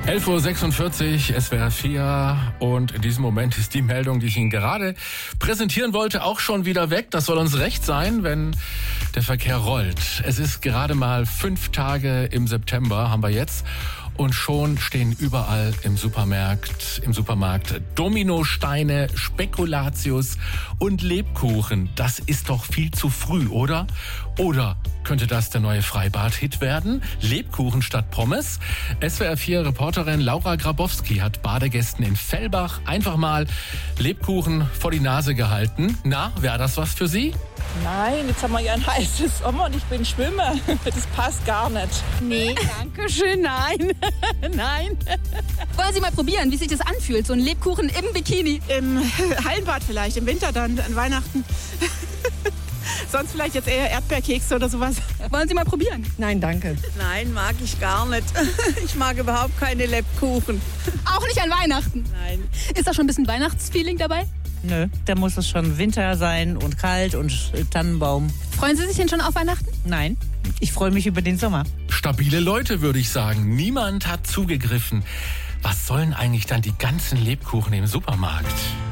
11.46 Uhr, SWR 4 und in diesem Moment ist die Meldung, die ich Ihnen gerade präsentieren wollte, auch schon wieder weg. Das soll uns recht sein, wenn der Verkehr rollt. Es ist gerade mal 5 Tage im September, haben wir jetzt. Und schon stehen überall im Supermarkt Dominosteine, Spekulatius und Lebkuchen. Das ist doch viel zu früh, oder? Oder könnte das der neue Freibad-Hit werden? Lebkuchen statt Pommes? SWR 4 Reporterin Laura Grabowski hat Badegästen in Fellbach einfach mal Lebkuchen vor die Nase gehalten. Na, wäre das was für Sie? Nein, jetzt haben wir ja ein heißes Sommer und ich bin Schwimmer. Das passt gar nicht. Nee, danke schön, nein. Nein. Wollen Sie mal probieren, wie sich das anfühlt, so ein Lebkuchen im Bikini? Im Hallenbad vielleicht, im Winter dann, an Weihnachten. Sonst vielleicht jetzt eher Erdbeerkekse oder sowas. Wollen Sie mal probieren? Nein, danke. Nein, mag ich gar nicht. Ich mag überhaupt keine Lebkuchen. Auch nicht an Weihnachten? Nein. Ist da schon ein bisschen Weihnachtsfeeling dabei? Nö, da muss es schon Winter sein und kalt und Tannenbaum. Freuen Sie sich denn schon auf Weihnachten? Nein, ich freue mich über den Sommer. Stabile Leute, würde ich sagen. Niemand hat zugegriffen. Was sollen eigentlich dann die ganzen Lebkuchen im Supermarkt?